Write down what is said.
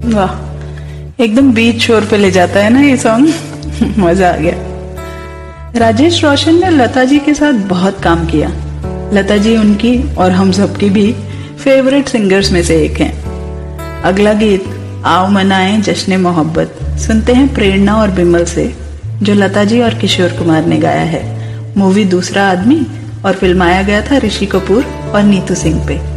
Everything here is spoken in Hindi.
वाह, एकदम बीच शोर पे ले जाता है ना ये सॉन्ग। मजा आ गया। राजेश रोशन ने लता जी के साथ बहुत काम किया। लता जी उनकी और हम सबकी भी फेवरेट सिंगर्स में से एक हैं। अगला गीत आओ मनाएं जश्न मोहब्बत सुनते हैं प्रेरणा और बिमल से, जो लता जी और किशोर कुमार ने गाया है। मूवी दूसरा आदमी और फिल्माया गया था ऋषि कपूर और नीतू सिंह पे।